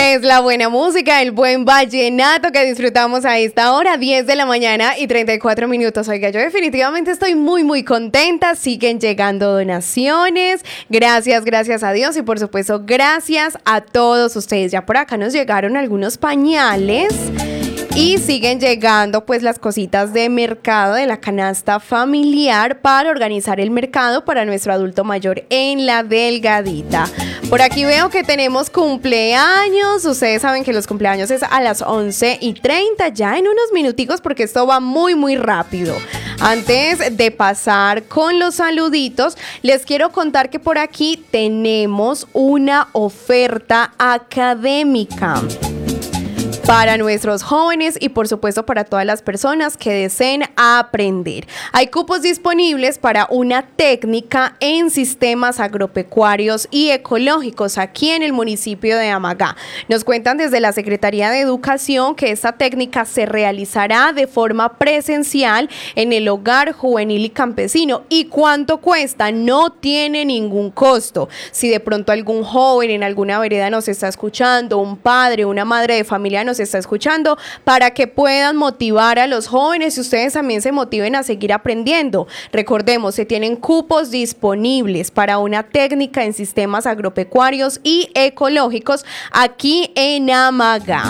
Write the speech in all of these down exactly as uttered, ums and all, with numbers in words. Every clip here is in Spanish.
Es la buena música, el buen vallenato que disfrutamos a esta hora, diez de la mañana y treinta y cuatro minutos. Oiga, yo definitivamente estoy muy, muy contenta. Siguen llegando donaciones. Gracias, gracias a Dios y por supuesto, gracias a todos ustedes. Ya por acá nos llegaron algunos pañales. Y siguen llegando pues las cositas de mercado de la canasta familiar para organizar el mercado para nuestro adulto mayor en La Delgadita. Por aquí veo que tenemos cumpleaños. Ustedes saben que los cumpleaños es a las once y treinta, ya en unos minuticos porque esto va muy muy rápido. Antes de pasar con los saluditos, les quiero contar que por aquí tenemos una oferta académica para nuestros jóvenes y por supuesto para todas las personas que deseen aprender. Hay cupos disponibles para una técnica en sistemas agropecuarios y ecológicos aquí en el municipio de Amagá. Nos cuentan desde la Secretaría de Educación que esta técnica se realizará de forma presencial en el hogar juvenil y campesino. ¿Y cuánto cuesta? No tiene ningún costo. Si de pronto algún joven en alguna vereda nos está escuchando, un padre, una madre de familia nos está escuchando, para que puedan motivar a los jóvenes y ustedes también se motiven a seguir aprendiendo. Recordemos, se tienen cupos disponibles para una técnica en sistemas agropecuarios y ecológicos aquí en Amagá.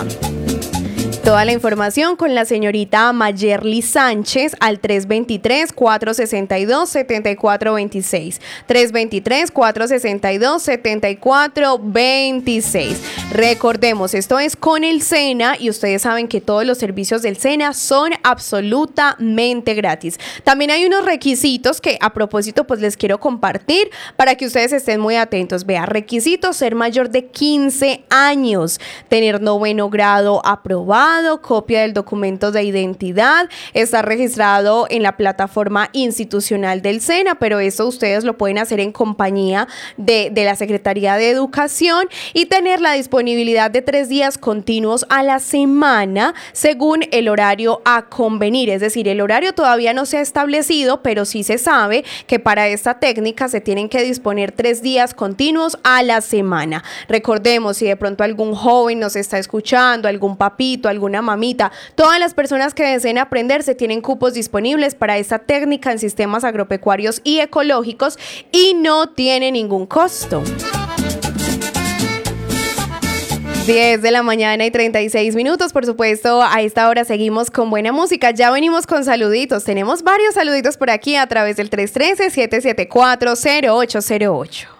Toda la información con la señorita Mayerly Sánchez al tres dos tres, cuatro seis dos, siete cuatro dos seis. tres dos tres, cuatro seis dos, siete cuatro dos seis. Recordemos, esto es con el SENA y ustedes saben que todos los servicios del SENA son absolutamente gratis. También hay unos requisitos que a propósito pues les quiero compartir para que ustedes estén muy atentos. Vea, requisitos: ser mayor de quince años, tener noveno grado aprobado, copia del documento de identidad, estar registrado en la plataforma institucional del SENA, pero eso ustedes lo pueden hacer en compañía de, de la Secretaría de Educación, y tener la disponibilidad de tres días continuos a la semana según el horario a convenir. Es decir, el horario todavía no se ha establecido, pero sí se sabe que para esta técnica se tienen que disponer tres días continuos a la semana. Recordemos, si de pronto algún joven nos está escuchando, algún papito, algún una mamita, todas las personas que deseen aprender, se tienen cupos disponibles para esta técnica en sistemas agropecuarios y ecológicos y no tiene ningún costo. diez de la mañana y treinta y seis minutos, por supuesto, a esta hora seguimos con buena música. Ya venimos con saluditos, tenemos varios saluditos por aquí a través del tres uno tres, siete siete cuatro, cero ocho cero ocho.